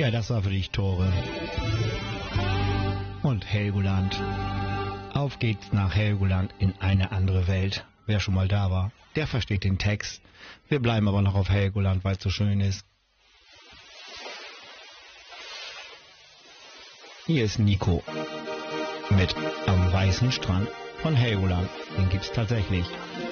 Ja, das war für dich, Tore. Und Helgoland. Auf geht's nach Helgoland in eine andere Welt. Wer schon mal da war, der versteht den Text. Wir bleiben aber noch auf Helgoland, weil es so schön ist. Hier ist Nico mit Am weißen Strand von Helgoland. Den gibt's tatsächlich.